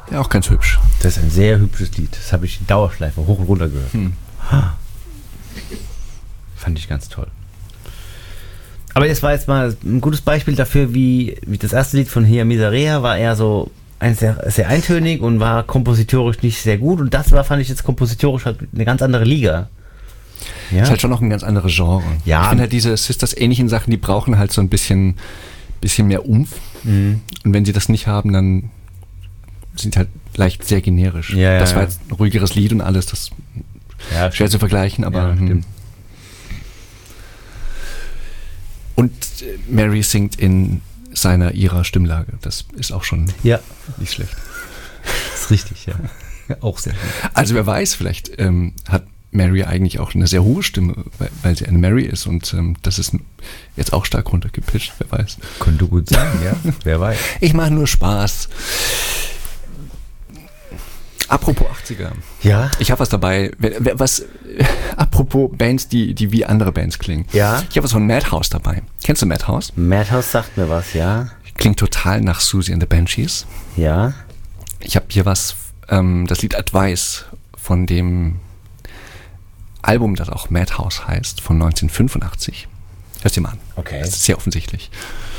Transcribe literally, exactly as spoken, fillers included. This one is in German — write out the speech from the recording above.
Ja, auch ganz hübsch. Das ist ein sehr hübsches Lied. Das habe ich in Dauerschleife hoch und runter gehört. Hm. Fand ich ganz toll. Aber das war jetzt mal ein gutes Beispiel dafür, wie, wie das erste Lied von Hia Miserea war eher so ein sehr, sehr eintönig und war kompositorisch nicht sehr gut. Und das war, fand ich jetzt kompositorisch halt eine ganz andere Liga. Ja. Ist halt schon noch ein ganz anderes Genre. Ja. Ich finde halt diese Sisters-ähnlichen Sachen, die brauchen halt so ein bisschen, bisschen mehr Umf. Mhm. Und wenn sie das nicht haben, dann sind halt leicht sehr generisch. Ja, das ja, war jetzt ein ruhigeres Lied und alles, das ja, schwer zu vergleichen, aber ja, stimmt. Und Mary singt in seiner, ihrer Stimmlage. Das ist auch schon ja. nicht schlecht. Das ist richtig, ja. Auch sehr schön. Also wer weiß, vielleicht ähm, hat Mary eigentlich auch eine sehr hohe Stimme, weil, weil sie eine Mary ist und ähm, das ist jetzt auch stark runtergepitcht, wer weiß. Könnte gut sein, ja. Wer weiß. Ich mache nur Spaß. Apropos achtziger. Ja. Ich habe was dabei. Was, apropos Bands, die, die wie andere Bands klingen. Ja. Ich habe was von Madhouse dabei. Kennst du Madhouse? Madhouse sagt mir was, ja. Klingt total nach Susie and the Banshees. Ja. Ich habe hier was, ähm, das Lied Advice von dem Album, das auch Madhouse heißt, von neunzehnhundertfünfundachtzig. Hörst dir mal an. Okay. Das ist sehr offensichtlich.